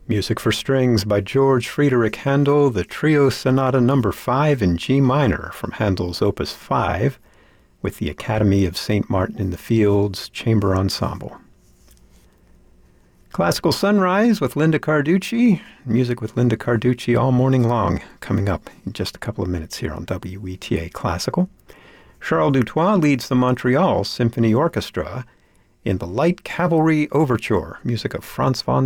Music for strings by George Friedrich Handel, the Trio Sonata No. 5 in G minor from Handel's Opus 5, with the Academy of St. Martin in the Fields Chamber Ensemble. Classical Sunrise with Linda Carducci. Music with Linda Carducci all morning long, coming up in just a couple of minutes here on WETA Classical. Charles Dutoit leads the Montreal Symphony Orchestra in the Light Cavalry Overture, music of Franz von